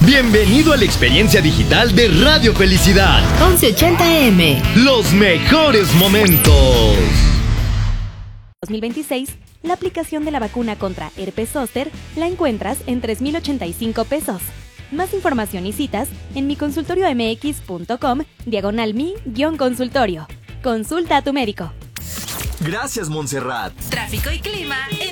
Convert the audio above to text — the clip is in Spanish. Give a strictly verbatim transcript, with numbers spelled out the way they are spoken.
Bienvenido a la experiencia digital de Radio Felicidad. once ochenta A M. Los mejores momentos. dos mil veintiséis, la aplicación de la vacuna contra herpes zóster la encuentras en tres mil ochenta y cinco pesos. Más información y citas en miconsultoriomx.com, diagonal mi guión consultorio. Consulta a tu médico. Gracias, Montserrat. Tráfico y clima en